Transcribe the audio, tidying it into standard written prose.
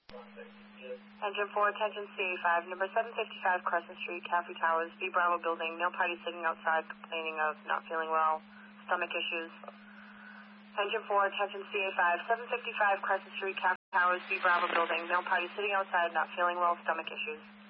Engine 4, attention CA5, number 755 Crescent Street, Caffey Towers, B Bravo building, male party sitting outside complaining of not feeling well, stomach issues. Engine 4, attention CA5, 755 Crescent Street, Caffey Towers, B Bravo building, male party sitting outside not feeling well, stomach issues.